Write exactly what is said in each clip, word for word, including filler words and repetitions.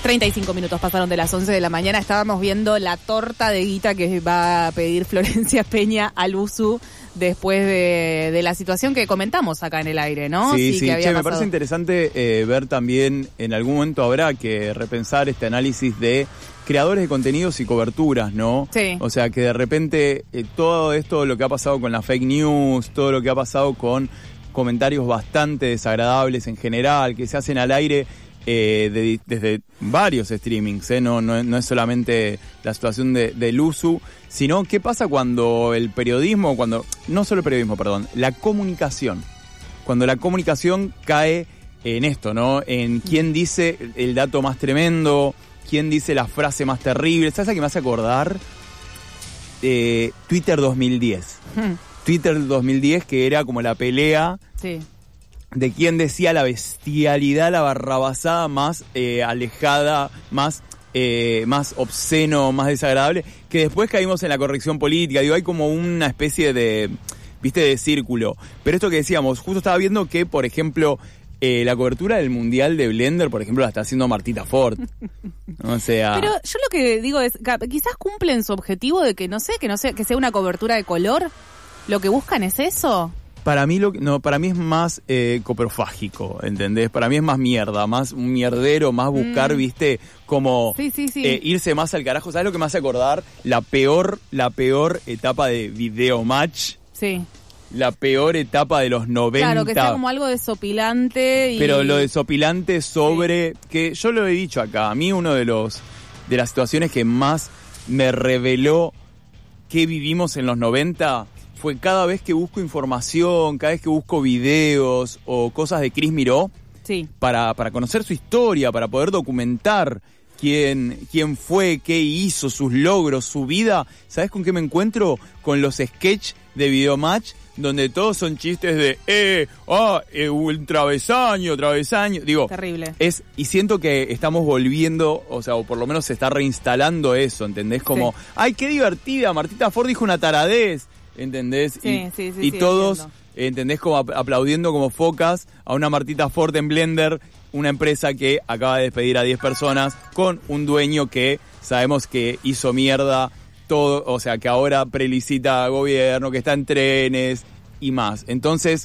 treinta y cinco minutos pasaron de las once de la mañana. Estábamos viendo la torta de guita que va a pedir Florencia Peña al U S U después de, de la situación que comentamos acá en el aire, ¿no? Sí, sí, sí. Que había Che, me pasado. parece interesante eh, ver también, en algún momento habrá que repensar este análisis de creadores de contenidos y coberturas, ¿no? Sí. O sea, que de repente eh, todo esto, lo que ha pasado con la fake news, todo lo que ha pasado con comentarios bastante desagradables en general, que se hacen al aire eh, de, desde varios streamings, ¿eh? No, no, no es solamente la situación de, del U S U, sino qué pasa cuando el periodismo, cuando no solo el periodismo, perdón, la comunicación, cuando la comunicación cae en esto, ¿no? En quién dice el dato más tremendo, quién dice la frase más terrible. ¿Sabes a qué me hace acordar? Eh, Twitter dos mil diez. Hmm. Twitter dos mil diez, que era como la pelea Sí. de quién decía la bestialidad, la barrabasada más eh, alejada, más eh, más obsceno, más desagradable, que después caímos en la corrección política. Digo, hay como una especie de, viste, de círculo. Pero esto que decíamos, justo estaba viendo que, por ejemplo, eh, la cobertura del Mundial de Blender, por ejemplo, la está haciendo Martita Ford. O sea... Pero yo lo que digo es, quizás cumplen su objetivo de que, no sé, que no sé, que sea una cobertura de color. ¿Lo que buscan es eso? Para mí lo no, para mí es más eh, coprofágico, ¿entendés? Para mí es más mierda, más un mierdero, más buscar, mm. viste, como sí, sí, sí. Eh, irse más al carajo. ¿Sabes lo que me hace acordar? La peor, la peor etapa de Video Match. Sí. La peor etapa de los noventa. Claro, que sea como algo desopilante. Y... Pero lo desopilante sobre... Sí. Que yo lo he dicho acá, a mí uno de los de las situaciones que más me reveló que vivimos en los noventa... fue cada vez que busco información, cada vez que busco videos o cosas de Cris Miró, sí. para, para conocer su historia, para poder documentar quién, quién fue, qué hizo, sus logros, su vida. ¿Sabes con qué me encuentro? Con los sketch de Videomatch, donde todos son chistes de, eh, ah, eh, un travesaño, travesaño. Digo, terrible. Es, y siento que estamos volviendo, o sea, o por lo menos se está reinstalando eso, ¿entendés? Como, sí. Ay, qué divertida, Martita Ford dijo una taradez. ¿Entendés? Sí, y sí, sí, y sí, todos, entiendo. ¿entendés? Como aplaudiendo como focas a una Martita Ford en Blender, una empresa que acaba de despedir a diez personas con un dueño que sabemos que hizo mierda todo, o sea, que ahora prelicita a gobierno, que está en trenes y más. Entonces,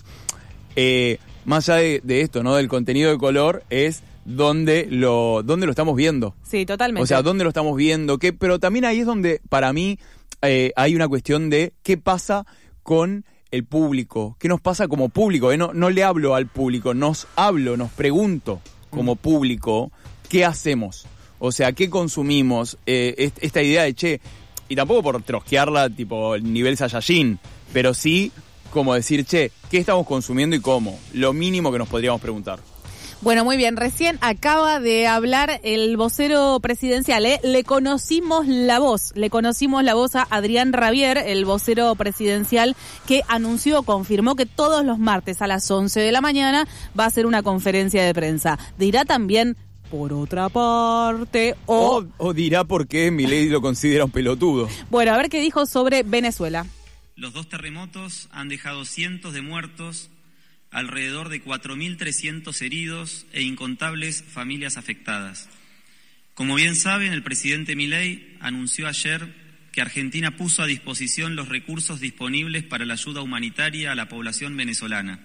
eh, más allá de, de esto, ¿no? Del contenido de color, es donde lo, donde lo estamos viendo. Sí, totalmente. O sea, dónde lo estamos viendo, qué, pero también ahí es donde, para mí, Eh, hay una cuestión de qué pasa con el público, qué nos pasa como público. Eh, no, no le hablo al público, nos hablo, nos pregunto como mm. público, ¿qué hacemos? O sea, ¿qué consumimos? Eh, esta idea de, che, y tampoco por trosquearla tipo el nivel Saiyajin, pero sí como decir, che, ¿qué estamos consumiendo y cómo? Lo mínimo que nos podríamos preguntar. Bueno, muy bien. Recién acaba de hablar el vocero presidencial, ¿eh? Le conocimos la voz, le conocimos la voz a Adrián Rabier, el vocero presidencial, que anunció, confirmó que todos los martes a las once de la mañana va a hacer una conferencia de prensa. Dirá también, por otra parte, o... O, o dirá por qué Milei lo considera un pelotudo. Bueno, a ver qué dijo sobre Venezuela. Los dos terremotos han dejado cientos de muertos, alrededor de cuatro mil trescientos heridos e incontables familias afectadas. Como bien saben, el presidente Milei anunció ayer que Argentina puso a disposición los recursos disponibles para la ayuda humanitaria a la población venezolana.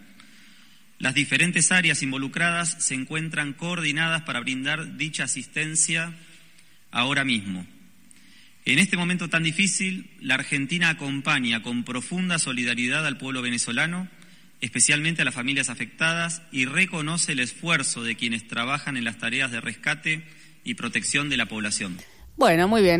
Las diferentes áreas involucradas se encuentran coordinadas para brindar dicha asistencia ahora mismo. En este momento tan difícil, la Argentina acompaña con profunda solidaridad al pueblo venezolano, especialmente a las familias afectadas, y reconoce el esfuerzo de quienes trabajan en las tareas de rescate y protección de la población. Bueno, muy bien.